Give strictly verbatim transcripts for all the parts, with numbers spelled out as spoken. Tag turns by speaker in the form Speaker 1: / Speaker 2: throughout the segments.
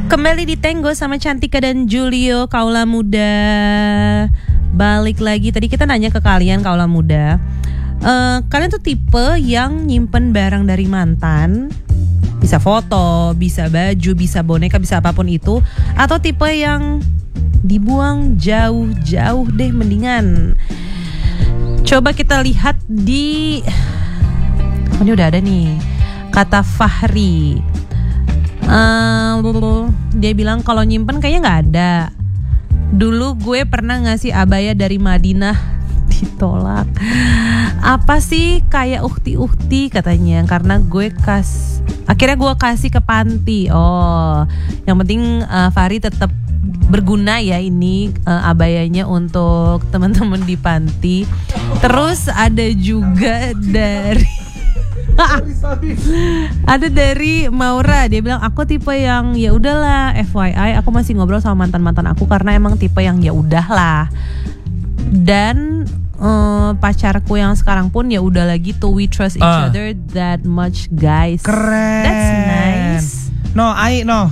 Speaker 1: Kembali di Tenggo sama Cantika dan Julio, kaula muda. Balik lagi, tadi kita nanya ke kalian kaula muda, uh, kalian tuh tipe yang nyimpen barang dari mantan, bisa foto, bisa baju, bisa boneka, bisa apapun itu, atau tipe yang dibuang jauh-jauh deh mendingan. Coba kita lihat di, oh, ini udah ada nih, kata Fahri. Uh, dia bilang kalau nyimpen kayaknya nggak ada. Dulu gue pernah ngasih abaya dari Madinah, ditolak. Apa sih kayak ukti-ukti katanya, karena gue kas, akhirnya gue kasih ke panti. Oh, yang penting uh, Fahri tetap berguna ya ini uh, abayanya untuk teman-teman di panti. Terus ada juga dari sorry, sorry. Ada dari Maura, dia bilang aku tipe yang ya udahlah, F Y I aku masih ngobrol sama mantan-mantan aku karena emang tipe yang ya udahlah. Dan uh, pacarku yang sekarang pun ya udah lagi tuh, we trust each uh. other that much, guys.
Speaker 2: Keren.
Speaker 1: That's nice.
Speaker 2: No, I no.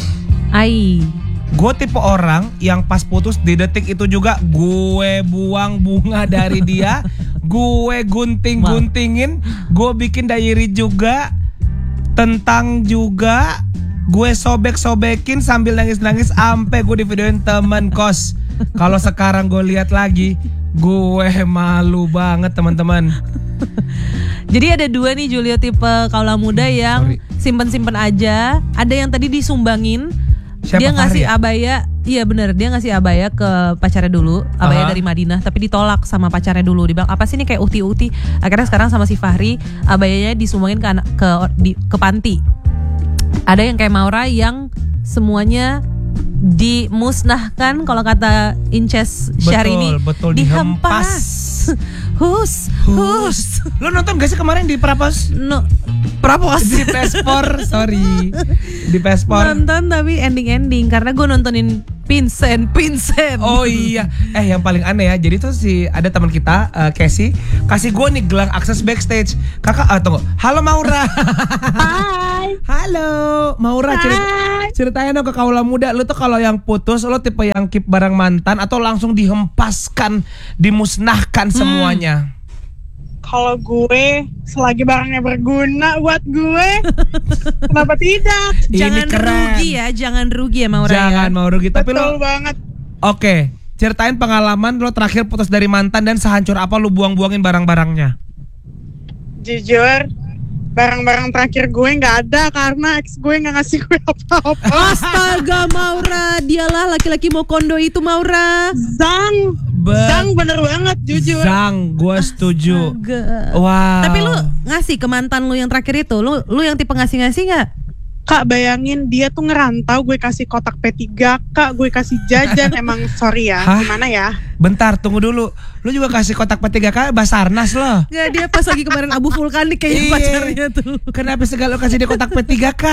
Speaker 1: I
Speaker 2: Gue tipe orang yang pas putus di detik itu juga gue buang bunga dari dia, gue gunting-guntingin, gue bikin diary juga, tentang juga, gue sobek-sobekin sambil nangis-nangis sampai gue di videoin temen kos. Kalau sekarang gue lihat lagi, gue malu banget teman-teman.
Speaker 1: Jadi ada dua nih Julio, tipe kaula muda yang simpen-simpen aja. Ada yang tadi disumbangin.
Speaker 2: Siapa,
Speaker 1: dia ngasih
Speaker 2: ya?
Speaker 1: abaya, iya bener, dia ngasih abaya ke pacarnya dulu, abaya uh-huh. dari Madinah, tapi ditolak sama pacarnya dulu. Dibilang apa sih ini kayak ukti-ukti. Akhirnya sekarang sama si Fahri, abayanya disumbangin ke anak, ke di, ke panti. Ada yang kayak Maura yang semuanya dimusnahkan, kalau kata Inces Syahrini,
Speaker 2: betul, betul,
Speaker 1: dihempas. Hus, hus.
Speaker 2: Lo nonton gak sih kemarin di Prapos?
Speaker 1: No, Prapos
Speaker 2: di P S four, sorry, di P S four.
Speaker 1: Nonton tapi ending-ending karena gue nontonin Vincent, Vincent.
Speaker 2: Oh iya, eh yang paling aneh ya. Jadi tuh si ada teman kita, uh, Casey, kasih gue nih gelang akses backstage. Kakak, uh, tunggu. Halo Maura.
Speaker 3: Hai.
Speaker 2: Halo Maura, cerita, ceritain dong ke kaula muda. Lu tuh kalau yang putus, lo tipe yang keep barang mantan atau langsung dihempaskan, dimusnahkan semuanya?
Speaker 3: Hmm. Kalau gue selagi barangnya berguna buat gue, kenapa tidak?
Speaker 1: Jangan rugi ya, jangan rugi ya Maura.
Speaker 2: Jangan
Speaker 1: ya.
Speaker 2: mau rugi, tapi
Speaker 3: betul
Speaker 2: lo
Speaker 3: banget.
Speaker 2: Oke, ceritain pengalaman lo terakhir putus dari mantan dan sehancur apa lo buang-buangin barang-barangnya.
Speaker 3: Jujur, barang-barang terakhir gue nggak ada karena ex gue nggak ngasih gue apa-apa.
Speaker 1: Astaga Maura, dialah laki-laki mau kondo itu Maura.
Speaker 3: Zang, Be- Zang bener banget jujur.
Speaker 2: Zang, gue setuju.
Speaker 1: Astaga.
Speaker 2: Wow.
Speaker 1: Tapi lu ngasih ke mantan lu yang terakhir itu, lu lu yang tipe ngasih-ngasih nggak?
Speaker 3: Kak bayangin dia tuh ngerantau, gue kasih kotak P tiga K, gue kasih jajan. Emang sorry ya,
Speaker 2: Hah?
Speaker 3: gimana ya?
Speaker 2: Bentar, tunggu dulu. Lu juga kasih kotak P tiga K Basarnas loh.
Speaker 1: Nggak, dia pas lagi kemarin abu vulkanik kayaknya pacarnya tuh.
Speaker 2: Kenapa segala lu kasih dia kotak P tiga K?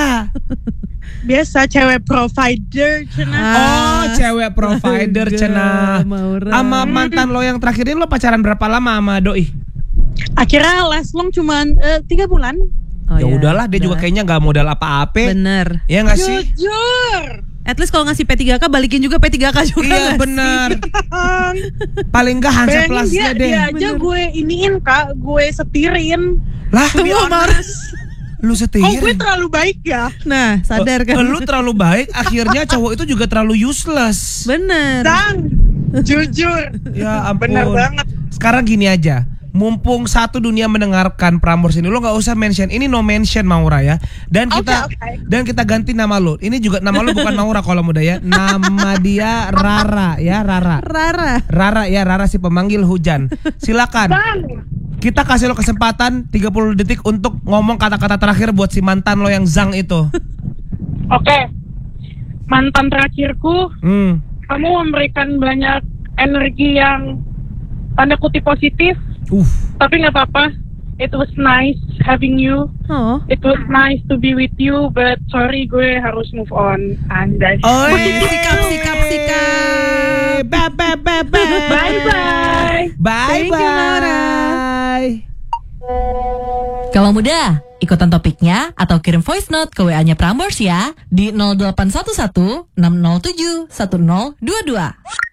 Speaker 3: Biasa cewek provider cina.
Speaker 2: Oh, cewek provider cina. Sama mantan lo yang terakhir ini lo pacaran berapa lama sama doi?
Speaker 3: Akhirnya last long cuman uh, tiga bulan.
Speaker 1: Oh,
Speaker 2: ya
Speaker 1: ya,
Speaker 2: udahlah, dia juga kayaknya nggak modal apa-apa.
Speaker 1: Bener.
Speaker 2: Ya nggak sih?
Speaker 3: Jujur.
Speaker 1: At least kalau ngasih P tiga K balikin juga P tiga K juga.
Speaker 2: Iya bener. Paling nggak Hansa Plusnya deh.
Speaker 3: Dia aja gue iniin Kak, gue setirin.
Speaker 2: Lah,
Speaker 3: lebih honest.
Speaker 2: Lu setirin.
Speaker 3: Oh gue terlalu baik ya.
Speaker 1: Nah sadar kan.
Speaker 2: Lu terlalu baik, akhirnya cowok itu juga terlalu useless.
Speaker 1: Bener.
Speaker 3: Zang, jujur.
Speaker 2: Ya ampun.
Speaker 3: Bener banget.
Speaker 2: Sekarang gini aja, mumpung satu dunia mendengarkan Prambors ini, lo nggak usah mention, ini no mention Maura ya. Dan kita
Speaker 3: okay, okay.
Speaker 2: dan kita ganti nama lo. Ini juga nama lo bukan Maura kalau muda ya. Nama dia Rara ya, Rara.
Speaker 1: Rara.
Speaker 2: Rara ya, Rara si pemanggil hujan. Silakan.
Speaker 3: Bang.
Speaker 2: Kita kasih lo kesempatan tiga puluh detik untuk ngomong kata-kata terakhir buat si mantan lo yang Zang itu.
Speaker 3: Oke. Okay. Mantan terakhirku,
Speaker 2: Hmm.
Speaker 3: kamu memberikan banyak energi yang tanda kutip positif.
Speaker 2: Uh.
Speaker 3: Tapi nggak apa-apa. It was nice having you.
Speaker 1: Oh.
Speaker 3: It was nice to be with you, but sorry gue harus move on. Anjay.
Speaker 2: Oh,
Speaker 1: sikap sikap sikap.
Speaker 2: Bye bye bye bye.
Speaker 3: Bye bye.
Speaker 2: Bye
Speaker 1: Thank you, Maura.
Speaker 2: bye.
Speaker 4: Kalau mudah, ikutan topiknya atau kirim voice note ke W A-nya Prambors ya di nol delapan satu satu enam nol tujuh satu nol dua dua.